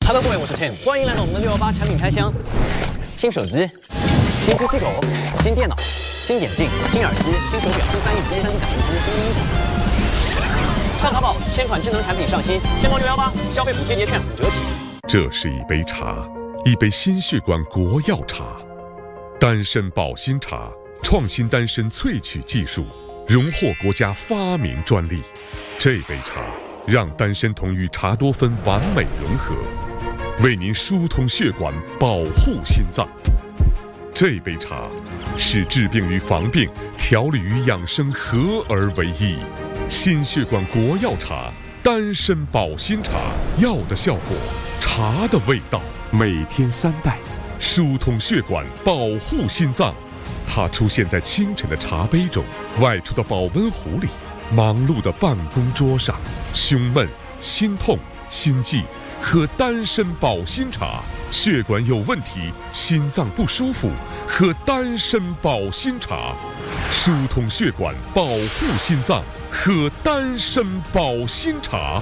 Hello， 各位，我是 Tim， 欢迎来到我们的618产品开箱。新手机、新机器狗、新电脑、新眼镜、新耳机、新手表、新翻译机、3D 打印机、新衣服。上淘宝，1000款智能产品上新，天猫618消费补贴节券5折起。 这是一杯茶，一杯心血管国药茶，丹参保心茶，创新丹参萃取技术，荣获国家发明专利。这杯茶让丹参酮与茶多酚完美融合，为您疏通血管，保护心脏。这杯茶是治病与防病、调理与养生合而为一。心血管国药茶，丹参保心茶，药的效果，茶的味道，每天3袋，疏通血管，保护心脏。它出现在清晨的茶杯中，外出的保温壶里，忙碌的办公桌上。胸闷、心痛、心悸，喝丹参保心茶；血管有问题、心脏不舒服，喝丹参保心茶。疏通血管，保护心脏，喝丹参保心茶。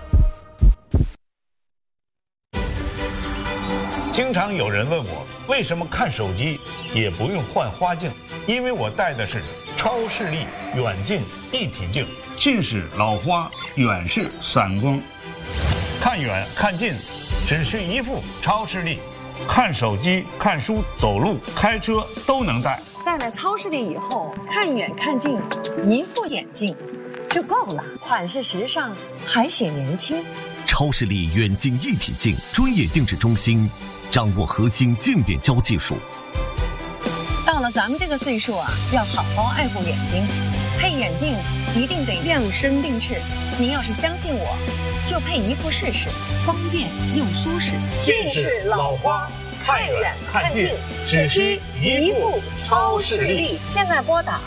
经常有人问我，为什么看手机也不用换花镜？因为我戴的是超视力远近一体镜，近视老花，远视散光，看远看近只需一副超视力，看手机、看书、走路、开车都能戴。 戴了超视力以后，看远看近，一副眼镜就够了，款式时尚，还显年轻。 超视力远近一体镜专业定制中心，掌握核心渐变焦技术。 到了咱们这个岁数啊，要好好爱护眼睛，配眼镜一定得量身定制。您要是相信我，就配一副试试，方便又舒适。 近视老花，看远看近，只需一副超视力。 现在拨打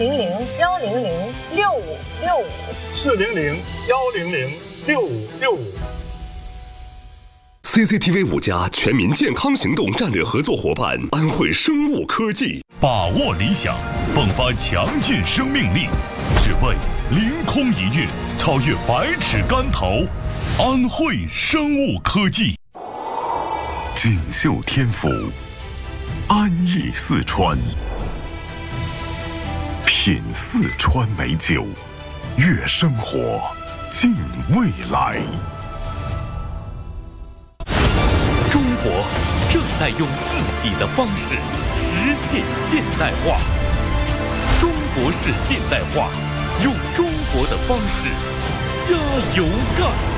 400-100-6565。 400-100-6565。 CCTV 5家全民健康行动战略合作伙伴安慧生物科技， 把握理想，迸发强劲生命力，只为凌空一跃，超越百尺竿头。安慧生物科技，锦绣天府，安逸四川，品四川美酒，悦生活，敬未来。 中国正在用自己的方式实现现代化。中国式现代化，用中国的方式加油干！